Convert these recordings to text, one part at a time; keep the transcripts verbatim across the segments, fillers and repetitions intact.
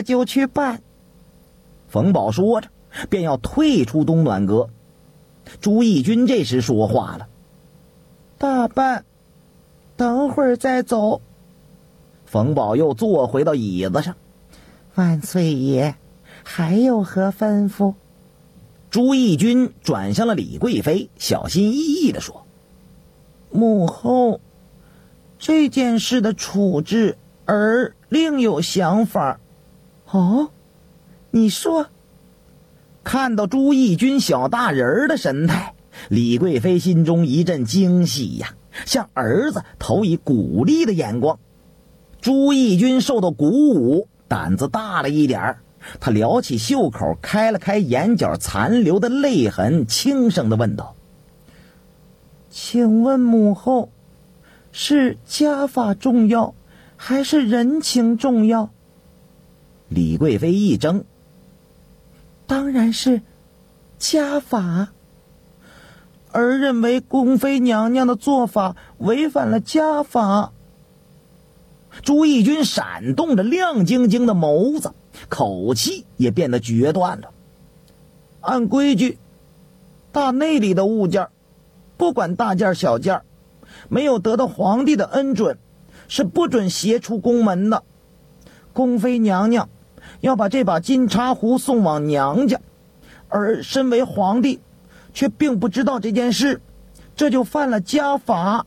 我就去办。冯宝说着便要退出东暖阁。朱义军这时说话了：大办，等会儿再走。冯宝又坐回到椅子上。万岁爷，还有何吩咐？朱义军转向了李贵妃，小心翼翼地说：母后，这件事的处置儿另有想法。哦，你说。看到朱义军小大人的神态，李贵妃心中一阵惊喜呀，向儿子投以鼓励的眼光。朱义军受到鼓舞，胆子大了一点儿，他撩起袖口，开了开眼角残留的泪痕，轻声地问道：请问母后，是家法重要还是人情重要？李贵妃一怔：当然是家法。儿认为宫妃娘娘的做法违反了家法。朱义军闪动着亮晶晶的眸子，口气也变得决断了。按规矩，大内里的物件，不管大件小件，没有得到皇帝的恩准，是不准携出宫门的。宫妃娘娘要把这把金茶壶送往娘家，而身为皇帝却并不知道这件事，这就犯了家法。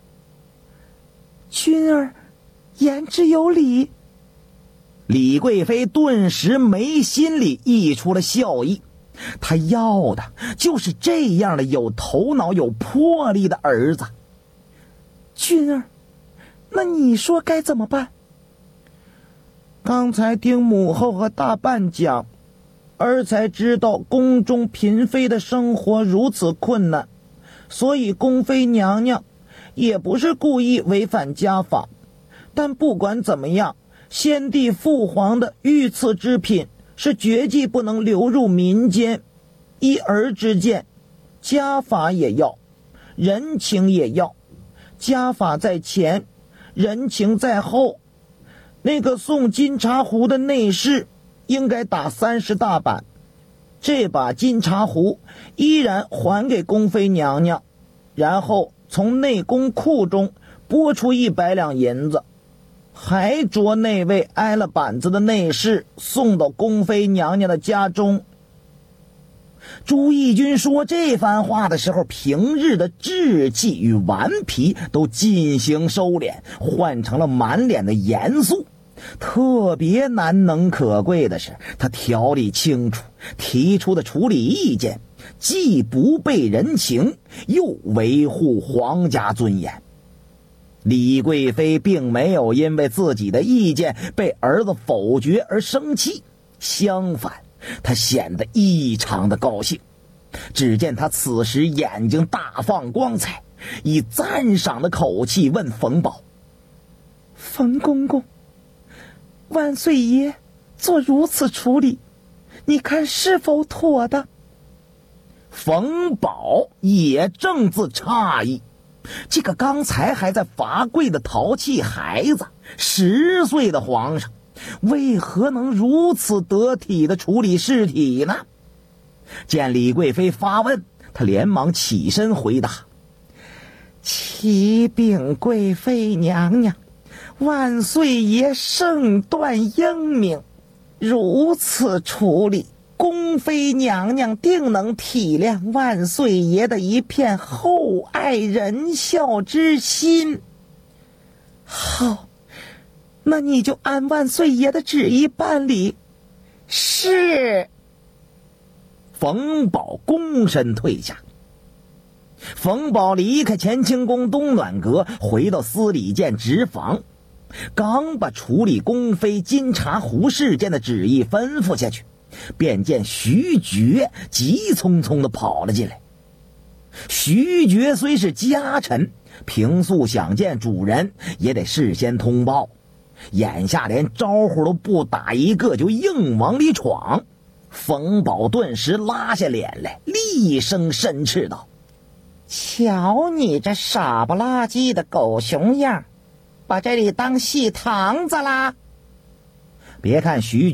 君儿言之有理。李贵妃顿时眉心里溢出了笑意，她要的就是这样的有头脑有魄力的儿子。君儿，那你说该怎么办？刚才听母后和大伴讲，儿才知道宫中嫔妃的生活如此困难，所以宫妃娘娘也不是故意违反家法。但不管怎么样，先帝父皇的御赐之品是绝技不能流入民间。依儿之见，家法也要，人情也要，家法在前，人情在后。那个送金茶壶的内侍应该打三十大板，这把金茶壶依然还给宫妃娘娘，然后从内宫库中拨出一百两银子，还着那位挨了板子的内侍送到宫妃娘娘的家中。朱义军说这番话的时候，平日的稚气与顽皮都进行收敛，换成了满脸的严肃。特别难能可贵的是，他条理清楚，提出的处理意见既不背人情，又维护皇家尊严。李贵妃并没有因为自己的意见被儿子否决而生气，相反，她显得异常的高兴。只见她此时眼睛大放光彩，以赞赏的口气问冯宝：冯公公，万岁爷做如此处理，你看是否妥当？冯宝也正自诧异，这个刚才还在罚跪的淘气孩子，十岁的皇上，为何能如此得体地处理事体呢？见李贵妃发问，他连忙起身回答：启禀贵妃娘娘，万岁爷圣断英明，如此处理，宫妃娘娘定能体谅万岁爷的一片厚爱仁孝之心。好，那你就按万岁爷的旨意办理。是。冯宝躬身退下。冯宝离开乾清宫东暖阁，回到司礼监直房，刚把处理宫妃金茶壶事件的旨意吩咐下去，便见徐觉急匆匆地跑了进来。徐觉虽是家臣，平素想见主人也得事先通报，眼下连招呼都不打一个就硬往里闯。冯宝顿时拉下脸来，厉声申斥道：瞧你这傻不拉几的狗熊样，把这里当戏堂子啦！别看徐